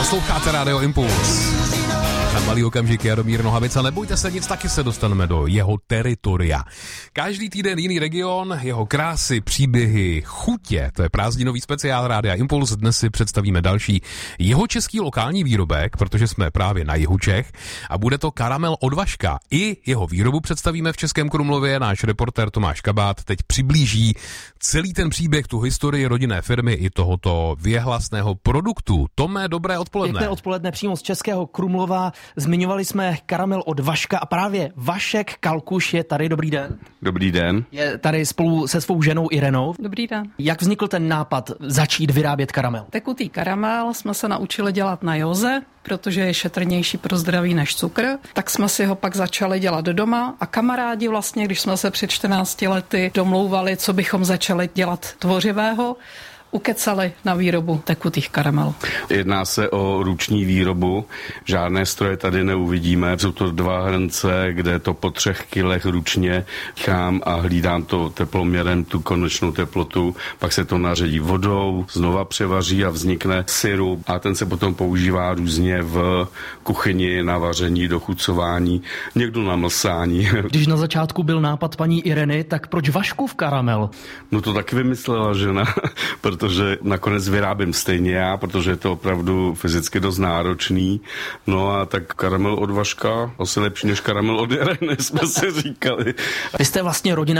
Posloucháte Rádio Impuls. Za malý okamžik Jaromír Nohavic a nebojte se nic, taky se dostaneme do jeho teritoria. Každý týden jiný region, jeho krásy, příběhy, chutě, to je prázdninový speciál Rádia Impuls. Dnes si představíme další jihočeský lokální výrobek, protože jsme právě na jihu Čech a bude to karamel od Vaška. I jeho výrobu představíme v Českém Krumlově. Náš reportér Tomáš Kabát teď přiblíží celý ten příběh, tu historii rodinné firmy i tohoto věhlasného produktu. Tome, dobré odpoledne. Pěkné odpoledne přímo z Českého Krumlova. Zmiňovali jsme karamel od Vaška a právě Vašek Kalkuš je tady. Dobrý den. Dobrý den. Je tady spolu se svou ženou Irenou. Dobrý den. Jak vznikl ten nápad začít vyrábět karamel? Tekutý karamel jsme se naučili dělat na józe, protože je šetrnější pro zdraví než cukr. Tak jsme si ho pak začali dělat doma a kamarádi vlastně, když jsme se před 14 lety domlouvali, co bychom začali dělat tvořivého, ukecali na výrobu tekutých karamelů. Jedná se o ruční výrobu, žádné stroje tady neuvidíme. Jsou to 2 hrnce, kde to po 3 kilech ručně chám a hlídám to teploměrem, tu konečnou teplotu. Pak se to naředí vodou, znova převaří a vznikne syrup a ten se potom používá různě v kuchyni na vaření, dochucování, někdo na mlsání. Když na začátku byl nápad paní Ireny, tak proč Vaškův karamel? No to taky vymyslela žena, protože nakonec vyrábím stejně já, protože je to opravdu fyzicky dost náročný. No a tak karamel od Vaška, asi lepší než karamel od Ireny, jsme si říkali. Vy jste vlastně rodina